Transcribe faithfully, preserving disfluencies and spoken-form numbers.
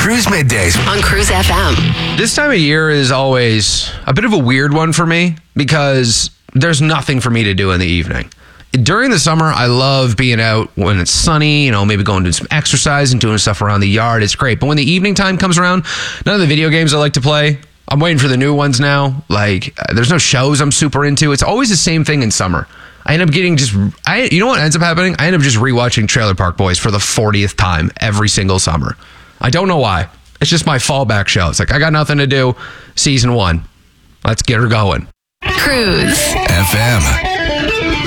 Cruise Middays on Cruise F M. This time of year is always a bit of a weird one for me because there's nothing for me to do in the evening. During the summer, I love being out when it's sunny, you know, maybe going to do some exercise and doing stuff around the yard. It's great. But when the evening time comes around, none of the video games I like to play. I'm waiting for the new ones now. Like, uh, there's no shows I'm super into. It's always the same thing in summer. I end up getting just, I, you know what ends up happening? I end up just rewatching Trailer Park Boys for the fortieth time every single summer. I don't know why. It's just my fallback show. It's like, I got nothing to do. Season one. Let's get her going. Cruise F M.